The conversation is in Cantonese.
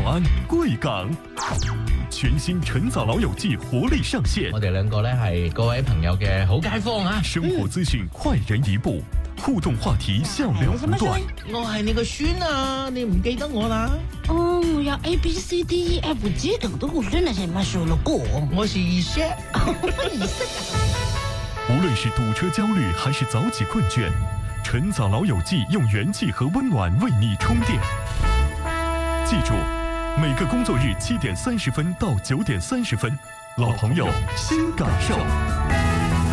安、贵港。全新晨早老友記活力上線， 我哋兩個咧係各位朋友嘅好街坊啊！ 生活資訊快人一步，互動話題笑料不斷。 我係你個孫啊，你唔記得我啦？ 哦，我要 ABCDEFG 等的我真的是乜數了過。 我是二姐， 無論是堵車焦慮還是早起困倦，晨早老友記用元氣和溫暖為你充電。記住，每個工作日7點30分到9點30分，老朋友新感受。